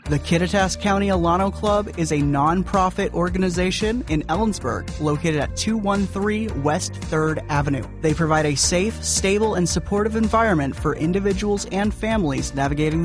The Kittitas County Alano Club is a nonprofit organization in Ellensburg located at 213 West 3rd Avenue. They provide a safe, stable, and supportive environment for individuals and families navigating